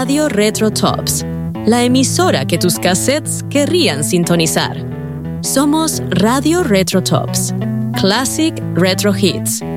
Radio Retro Tops, la emisora que tus cassettes querrían sintonizar. Somos Radio Retro Tops, Classic Retro Hits,